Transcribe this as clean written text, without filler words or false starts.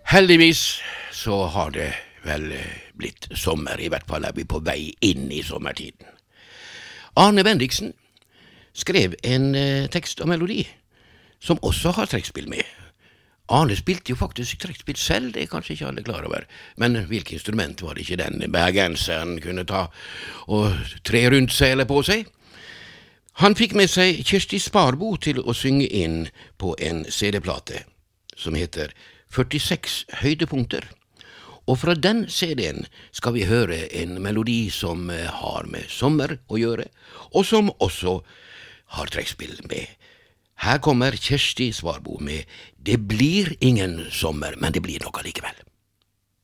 Heldigvis så har det vel blitt sommer, i hvert fall er vi på vei inn i sommertiden. Arne Bendiksen skrev en tekst og melodi, som også har trekkspill med. Arne spilte jo faktisk trekkspill selv, det er kanskje ikke alle klar over, men hvilket instrument var det ikke den bergenseren kunne ta og tre rundt seg eller på seg? Han fikk med seg Kjersti Sparbo til å synge inn på en CD-plate, som heter 46 høydepunkter. Og fra den CD-en skal vi høre en melodi som har med sommer å gjøre, og som også har trekkspill med. Her kommer Kjersti Sparbo med «Det blir ingen sommer, men det blir noe likevel».